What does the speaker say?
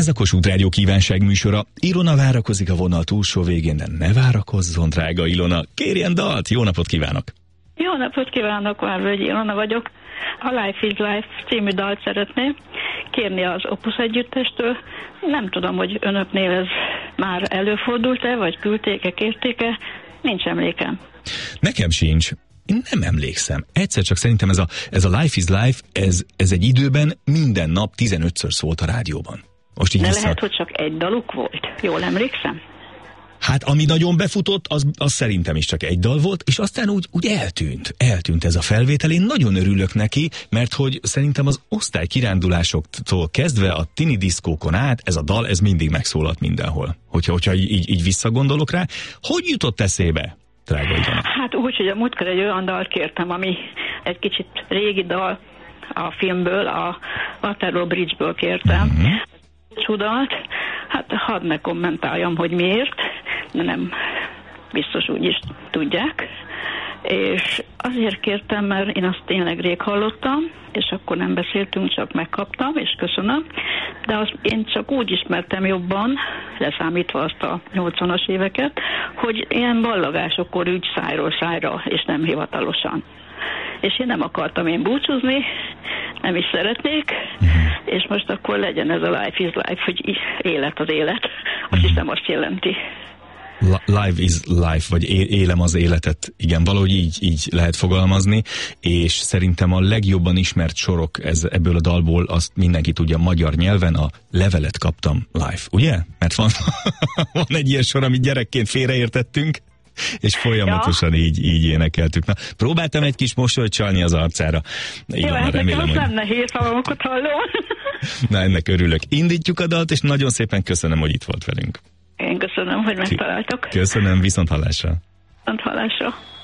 Ez a Kossuth Rádió kívánság műsora. Ilona várakozik a vonal túlsó végén, de ne várakozzon, drága Ilona. Kérjen dalt! Jó napot kívánok! Jó napot kívánok, Várvölgyi Ilona vagyok. A Life is Life című dalt szeretném kérni az Opus együttestől. Nem tudom, hogy önöknél ez már előfordult-e, vagy küldték-e, kérték-e. Nincs emlékem. Nekem sincs. Én nem emlékszem. Egyszer csak szerintem ez a Life is Life, ez egy időben minden nap 15-ször szólt a rádióban. Most így lehet, hogy csak egy daluk volt. Jól emlékszem? Hát ami nagyon befutott, az szerintem is csak egy dal volt, és aztán úgy eltűnt ez a felvétel. Én nagyon örülök neki, mert hogy szerintem az osztálykirándulásoktól kezdve a tini diszkókon át ez a dal, ez mindig megszólalt mindenhol. Hogyha így visszagondolok rá. Hogy jutott eszébe, drága Ilona? Hát úgy, hogy a múltkor egy olyan dalt kértem, ami egy kicsit régi dal a filmből, a Waterloo Bridge-ből kértem. Csodalt. Hát hadd ne kommentáljam, hogy miért, de nem biztos úgy is tudják. És azért kértem, mert én azt tényleg rég hallottam, és akkor nem beszéltünk, csak megkaptam, és köszönöm. De azt én csak úgy ismertem jobban, leszámítva azt a 80-as éveket, hogy ilyen ballagásokkor úgy szájról szájra, és nem hivatalosan. És én nem akartam búcsúzni, nem is szeretnék, és most akkor legyen ez a Life is Life, hogy élet az élet. Azt hiszem azt jelenti. Life is life, vagy élem az életet. Igen, valahogy így lehet fogalmazni, és szerintem a legjobban ismert sorok ebből a dalból, azt mindenki tudja magyar nyelven, a levelet kaptam life, ugye? Mert van egy ilyen sor, amit gyerekként félreértettünk, és folyamatosan így énekeltük. Na, próbáltam egy kis mosolyt csalni az arcára. Jó, remélem, hogy... nem nehéz szavamokat hallom. Na, ennek örülök. Indítjuk a dalt, és nagyon szépen köszönöm, hogy itt volt velünk. Én köszönöm, hogy megtaláltok. Köszönöm, viszont hallásra. Viszont hallásra.